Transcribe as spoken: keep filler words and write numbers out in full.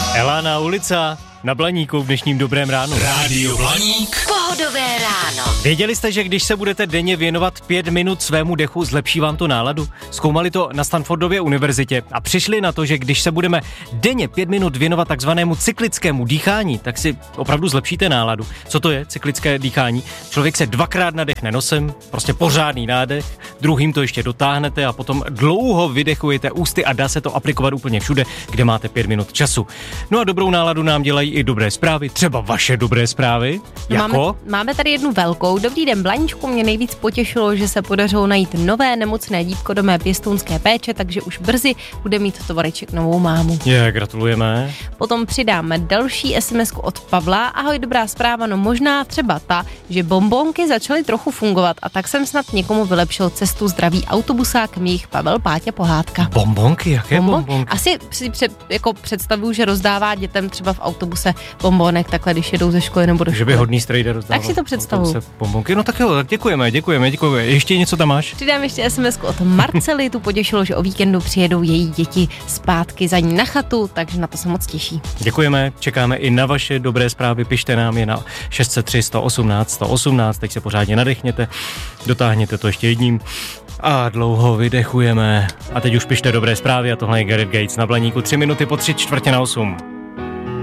Elana Ulica na Blaníku v dnešním dobrém ránu. Rádio Blaník. Pohodové ráno. Věděli jste, že když se budete denně věnovat pět minut svému dechu, zlepší vám to náladu? Zkoumali to na Stanfordově univerzitě a přišli na to, že když se budeme denně pět minut věnovat takzvanému cyklickému dýchání, tak si opravdu zlepšíte náladu. Co to je cyklické dýchání? Člověk se dvakrát nadechne nosem, prostě pořádný nádech, druhým to ještě dotáhnete a potom dlouho vydechujete ústy a dá se to aplikovat úplně všude, kde máte pět minut času. No a dobrou náladu nám dělají i dobré zprávy, třeba vaše dobré zprávy. No jako? Máme, máme tady jednu velkou. Dobrý den, Blaníčku, mě nejvíc potěšilo, že se podařilo najít nové nemocné dítko do mé pěstounské péče, takže už brzy bude mít tovareček novou mámu. Je, gratulujeme. Potom přidáme další SMSku od Pavla. Ahoj, dobrá zpráva, no možná třeba ta, že bombonky začaly trochu fungovat a tak jsem snad někomu vylepšil cestu. Zdraví autobusák mých, Pavel Páťa Pohádka. Bombonky? Jaké Bonbon? bombonky? Asi si před, jako představuju, že rozdává dětem třeba v autobuse bombonek takhle, když jedou ze školy nebo do školy. Že by hodný strejder rozdával. Tak si to představuju. Bombonky. No tak jo, tak děkujeme, děkujeme, děkujeme. Ještě něco tam máš? Přidám ještě SMSku od Marcely, tu potěšilo, že o víkendu přijedou její děti zpátky za ní na chatu, takže na to se moc těší. Děkujeme, čekáme i na vaše dobré zprávy, pište nám je na šest set tři sto osmnáct sto osmnáct, teď se pořádně nadechněte, dotáhněte to ještě jedním a dlouho vydechujeme. A teď už pište dobré zprávy a tohle je Gareth Gates na Blaníku, tři minuty po tři čtvrtě na osm.